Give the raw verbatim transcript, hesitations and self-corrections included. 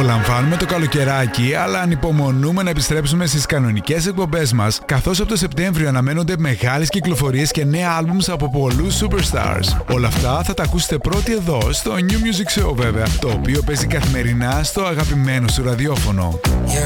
Απολαμβάνουμε το καλοκαιράκι, αλλά ανυπομονούμε να επιστρέψουμε στις κανονικές εκπομπές μας, καθώς από το Σεπτέμβριο αναμένονται μεγάλες κυκλοφορίες και νέα άλμπουμς από πολλούς superstars. Όλα αυτά θα τα ακούσετε πρώτοι εδώ στο New Music Show βέβαια, το οποίο παίζει καθημερινά στο αγαπημένο σου ραδιόφωνο.